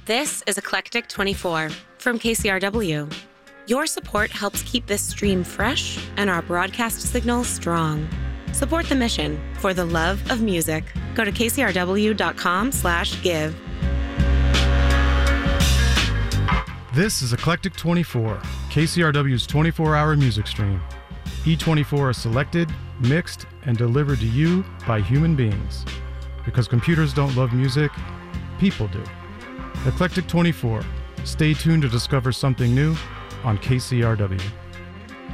This is Eclectic 24 from KCRW. Your support helps keep this stream fresh and our broadcast signal strong. Support the mission for the love of music. Go to kcrw.com/give. This is Eclectic 24, KCRW's 24-hour music stream. E24 is selected, mixed, and delivered to you by human beings. Because computers don't love music, people do. Eclectic 24. Stay tuned to discover something new on KCRW.